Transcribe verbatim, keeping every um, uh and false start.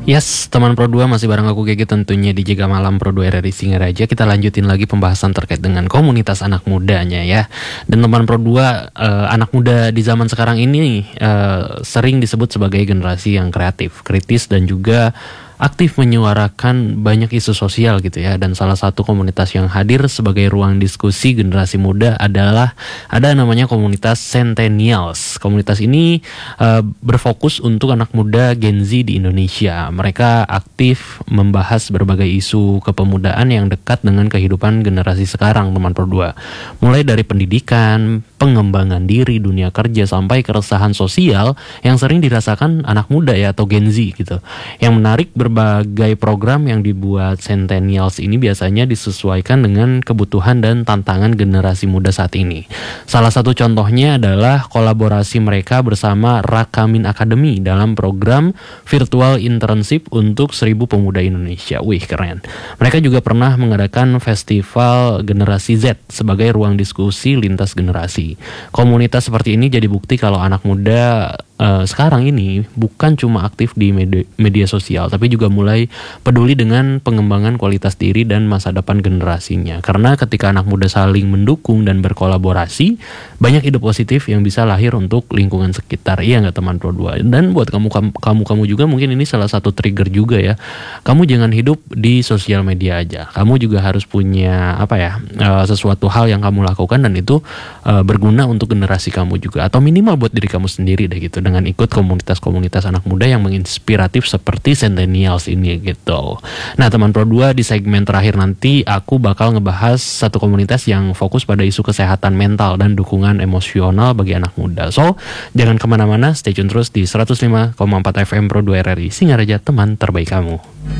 Yes, teman Pro dua masih bareng aku Gege tentunya di Jaga Malam Pro dua R R I Singaraja. Kita lanjutin lagi pembahasan terkait dengan komunitas anak mudanya ya. Dan teman Pro dua, uh, anak muda di zaman sekarang ini uh, sering disebut sebagai generasi yang kreatif, kritis dan juga aktif menyuarakan banyak isu sosial gitu ya. Dan salah satu komunitas yang hadir sebagai ruang diskusi generasi muda adalah ada namanya komunitas Centennials. Komunitas ini uh, berfokus untuk anak muda Gen Z di Indonesia. Mereka aktif membahas berbagai isu kepemudaan yang dekat dengan kehidupan generasi sekarang, teman Pro dua. Mulai dari pendidikan, pengembangan diri, dunia kerja, sampai keresahan sosial yang sering dirasakan anak muda ya atau Gen Z gitu. Yang menarik, berbagai program yang dibuat Centennials ini biasanya disesuaikan dengan kebutuhan dan tantangan generasi muda saat ini. Salah satu contohnya adalah kolaborasi mereka bersama Rakamin Academy dalam program virtual internship untuk seribu pemuda Indonesia. Wih, keren. Mereka juga pernah mengadakan festival Generasi Z sebagai ruang diskusi lintas generasi. Komunitas seperti ini jadi bukti kalau anak muda Uh, sekarang ini bukan cuma aktif di media, media sosial, tapi juga mulai peduli dengan pengembangan kualitas diri dan masa depan generasinya. Karena ketika anak muda saling mendukung dan berkolaborasi, banyak ide positif yang bisa lahir untuk lingkungan sekitar. Iya nggak teman Pro dua? Dan buat kamu kamu kamu juga mungkin ini salah satu trigger juga ya. Kamu jangan hidup di sosial media aja. Kamu juga harus punya apa ya uh, sesuatu hal yang kamu lakukan dan itu uh, berguna untuk generasi kamu juga, atau minimal buat diri kamu sendiri deh gitu, dengan ikut komunitas-komunitas anak muda yang menginspiratif seperti Centennials ini gitu. Nah teman Pro dua, di segmen terakhir nanti aku bakal ngebahas satu komunitas yang fokus pada isu kesehatan mental dan dukungan emosional bagi anak muda. So jangan kemana-mana, stay tune terus di seratus lima koma empat F M Pro dua R R I Singaraja, teman terbaik kamu.